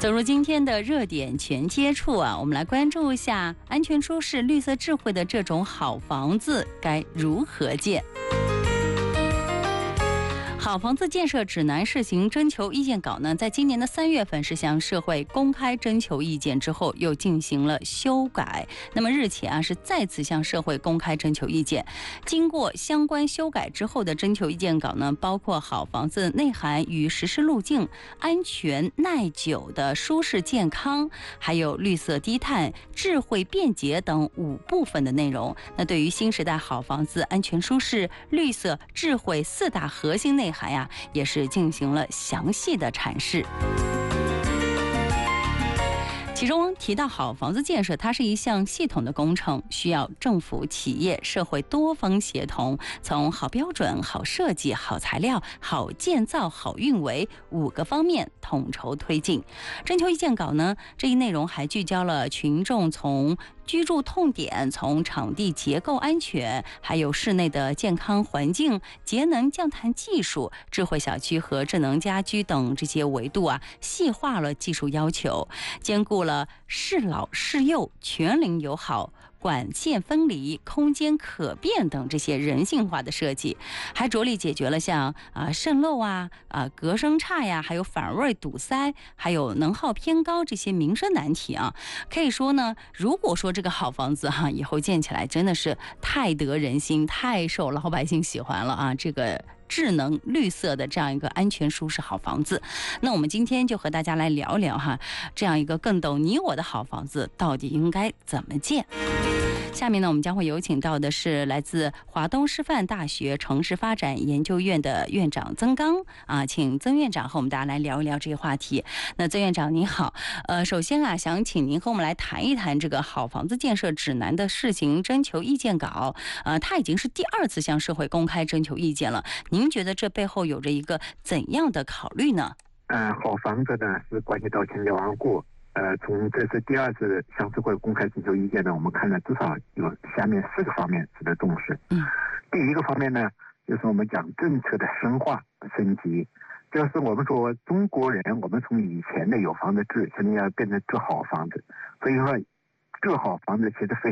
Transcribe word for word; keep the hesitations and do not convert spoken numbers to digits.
走入今天的热点全接触啊，我们来关注一下安全舒适、绿色智慧的这种好房子该如何建。好房子建设指南试行征求意见稿呢，在今年的三月份是向社会公开征求意见之后，又进行了修改。那么日前啊，是再次向社会公开征求意见。经过相关修改之后的征求意见稿呢，包括好房子内涵与实施路径、安全耐久的舒适健康，还有绿色低碳、智慧便捷等五部分的内容。那对于新时代好房子安全舒适、绿色智慧四大核心内涵涵呀，也是进行了详细的阐释。其中提到好房子建设，它是一项系统的工程，需要政府、企业、社会多方协同，从好标准、好设计、好材料、好建造、好运维五个方面统筹推进。征求意见稿呢，这一内容还聚焦了群众从居住痛点，从场地结构安全，还有室内的健康环境、节能降碳技术、智慧小区和智能家居等这些维度啊，细化了技术要求，兼顾了适老适幼、全龄友好、管线分离、空间可变等这些人性化的设计，还着力解决了像啊渗漏啊、啊隔声差呀，还有反味堵塞，还有能耗偏高这些民生难题啊。可以说呢，如果说这个好房子哈、啊，以后建起来真的是太得人心，太受老百姓喜欢了啊！这个智能绿色的这样一个安全舒适好房子，那我们今天就和大家来聊聊哈，这样一个更懂你我的好房子到底应该怎么建。下面呢，我们将会有请到的是来自华东师范大学城市发展研究院的院长曾刚啊，请曾院长和我们大家来聊一聊这个话题。那曾院长您好，呃，首先啊，想请您和我们来谈一谈这个好房子建设指南的试行征求意见稿，呃，它已经是第二次向社会公开征求意见了。您觉得这背后有着一个怎样的考虑呢？ 呃，好房子呢是关系到千家万户。呃，从这是第二次向社会公开征求意见呢，我们看了至少有下面四个方面值得重视。 嗯， 第一个方面呢，就是我们讲政策的深化升级，就是我们说中国人，我们从以前的有房子住，现在要变成住好房子，所以说住好房子其实非